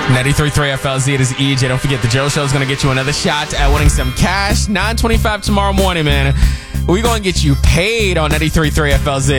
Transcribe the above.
93.3 FLZ, it is EJ. Don't forget, the Joe Show is going to get you another shot at winning some cash. 9:25 tomorrow morning, man. We're going to get you paid on 93.3 FLZ.